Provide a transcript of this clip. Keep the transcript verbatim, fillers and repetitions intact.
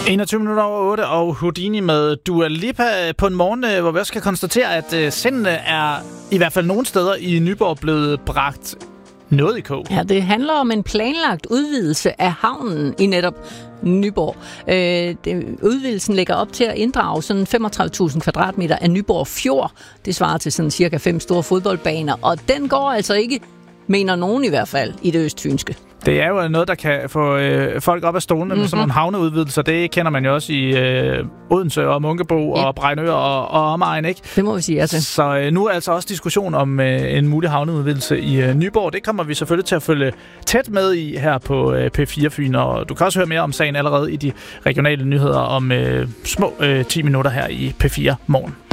enogtyve minutter over otte, og Houdini med Dua Lipa på en morgen, hvor vi også kan konstatere, at sindene er i hvert fald nogle steder i Nyborg blevet bragt noget i kog. Ja, det handler om en planlagt udvidelse af havnen i netop Nyborg. Øh, det, udvidelsen lægger op til at inddrage sådan femogtredive tusind kvadratmeter af Nyborg Fjord. Det svarer til sådan cirka fem store fodboldbaner, og den går altså ikke, mener nogen i hvert fald, i det østfynske. Det er jo noget, der kan få øh, folk op af stolene mm-hmm. med sådan nogle havneudvidelser. Det kender man jo også i øh, Odense og Munkebo yep. og Brejnør og, og omegn, ikke? Det må vi sige, altså. Så øh, nu er altså også diskussion om øh, en mulig havneudvidelse i øh, Nyborg. Det kommer vi selvfølgelig til at følge tæt med i her på øh, P fire Fyn. Og du kan også høre mere om sagen allerede i de regionale nyheder om øh, små øh, ti minutter her i P fire Morgen.